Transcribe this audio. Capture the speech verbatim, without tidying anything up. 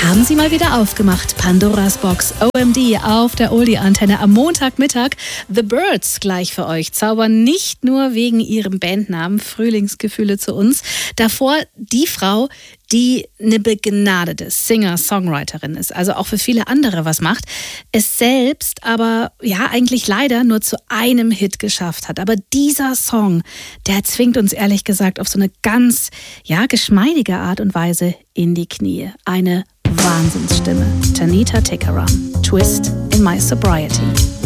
Wir haben sie mal wieder aufgemacht. Pandoras Box, O M D auf der Oldie-Antenne am Montagmittag. The Byrds gleich für euch zaubern nicht nur wegen ihrem Bandnamen Frühlingsgefühle zu uns. Davor die Frau, die eine begnadete Singer-Songwriterin ist, also auch für viele andere was macht, es selbst aber ja eigentlich leider nur zu einem Hit geschafft hat. Aber dieser Song, der zwingt uns ehrlich gesagt auf so eine ganz ja geschmeidige Art und Weise in die Knie. Eine Wahnsinnsstimme. Tanita Tikaram, Twist in My Sobriety.